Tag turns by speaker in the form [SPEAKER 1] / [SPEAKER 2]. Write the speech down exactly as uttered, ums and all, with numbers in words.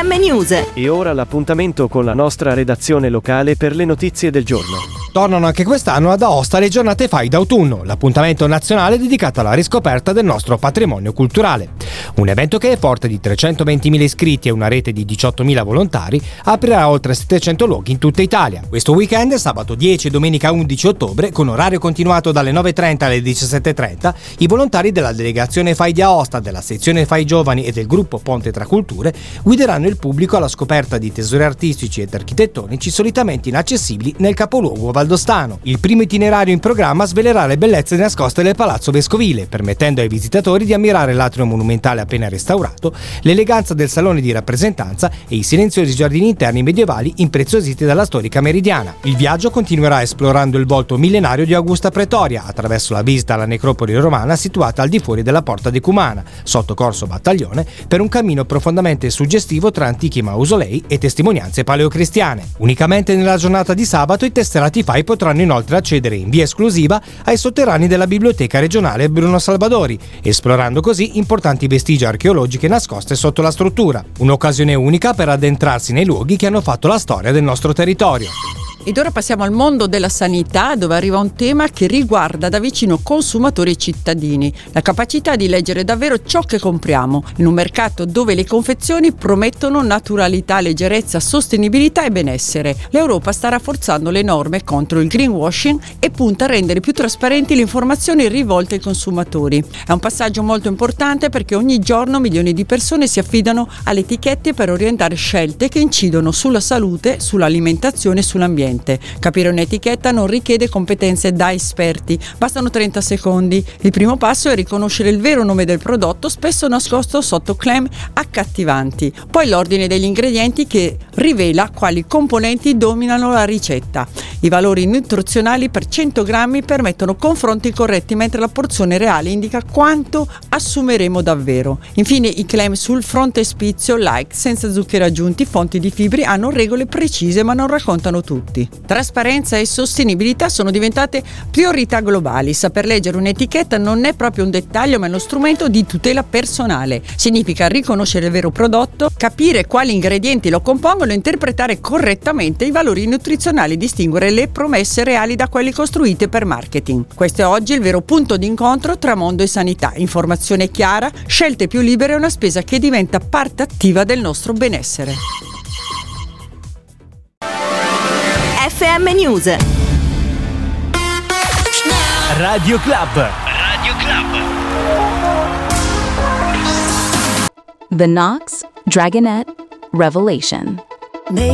[SPEAKER 1] M News.
[SPEAKER 2] E ora l'appuntamento con la nostra redazione locale per le notizie del giorno.
[SPEAKER 3] Tornano anche quest'anno ad Aosta le giornate Fai d'autunno, l'appuntamento nazionale dedicato alla riscoperta del nostro patrimonio culturale. Un evento che è forte di trecentoventimila iscritti e una rete di diciottomila volontari aprirà oltre settecento luoghi in tutta Italia. Questo weekend, sabato dieci e domenica undici ottobre, con orario continuato dalle nove e trenta alle diciassette e trenta, i volontari della delegazione Fai di Aosta, della sezione Fai Giovani e del gruppo Ponte tra Culture guideranno il pubblico alla scoperta di tesori artistici ed architettonici solitamente inaccessibili nel capoluogo valdostano. Il primo itinerario in programma svelerà le bellezze nascoste del Palazzo Vescovile, permettendo ai visitatori di ammirare l'atrio monumentale appena restaurato, l'eleganza del salone di rappresentanza e i silenziosi giardini interni medievali impreziositi dalla storica Meridiana. Il viaggio continuerà esplorando il volto millenario di Augusta Pretoria, attraverso la visita alla necropoli romana situata al di fuori della Porta Decumana, sotto Corso Battaglione, per un cammino profondamente suggestivo tra antichi mausolei e testimonianze paleocristiane. Unicamente nella giornata di sabato i tesserati Fai potranno inoltre accedere in via esclusiva ai sotterranei della Biblioteca regionale Bruno Salvadori, esplorando così importanti vestigia archeologiche nascoste sotto la struttura. Un'occasione unica per addentrarsi nei luoghi che hanno fatto la storia del nostro territorio.
[SPEAKER 4] Ed ora passiamo al mondo della sanità, dove arriva un tema che riguarda da vicino consumatori e cittadini: la capacità di leggere davvero ciò che compriamo, in un mercato dove le confezioni promettono naturalità, leggerezza, sostenibilità e benessere. L'Europa sta rafforzando le norme contro il greenwashing e punta a rendere più trasparenti le informazioni rivolte ai consumatori. È un passaggio molto importante perché ogni giorno milioni di persone si affidano alle etichette per orientare scelte che incidono sulla salute, sull'alimentazione e sull'ambiente. Capire un'etichetta non richiede competenze da esperti, bastano trenta secondi. Il primo passo è riconoscere il vero nome del prodotto, spesso nascosto sotto claim accattivanti. Poi l'ordine degli ingredienti che rivela quali componenti dominano la ricetta. I valori nutrizionali per cento grammi permettono confronti corretti, mentre la porzione reale indica quanto assumeremo davvero. Infine i claim sul frontespizio, like, senza zuccheri aggiunti, fonti di fibri, hanno regole precise ma non raccontano tutti. Trasparenza e sostenibilità sono diventate priorità globali. Saper leggere un'etichetta non è proprio un dettaglio, ma è uno strumento di tutela personale. Significa riconoscere il vero prodotto, capire quali ingredienti lo compongono e interpretare correttamente i valori nutrizionali, distinguere le promesse reali da quelle costruite per marketing. Questo è oggi il vero punto d'incontro tra mondo e sanità: informazione chiara, scelte più libere e una spesa che diventa parte attiva del nostro benessere.
[SPEAKER 1] F M News.
[SPEAKER 5] Radio Club. Radio Club.
[SPEAKER 6] The Knox Dragonette Revelation.